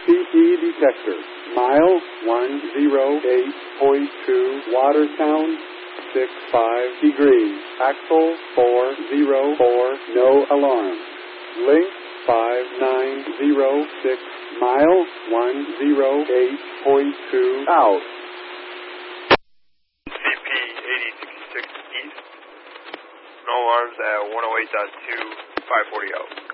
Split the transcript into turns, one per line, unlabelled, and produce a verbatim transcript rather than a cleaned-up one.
C P detector. Mile one oh eight point two, Watertown, six five degrees. Axle four oh four, no alarm. Link five nine oh six, mile one oh eight point two, out.
C P eighty sixty-six East. No alarms at one oh eight point two, five forty out.